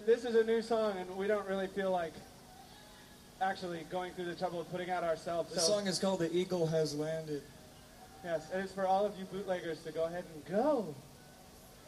this is a new song, and we don't really feel like actually going through the trouble of putting out ourselves. This song is called "The Eagle Has Landed." Yes, and it's for all of you bootleggers to go ahead and go.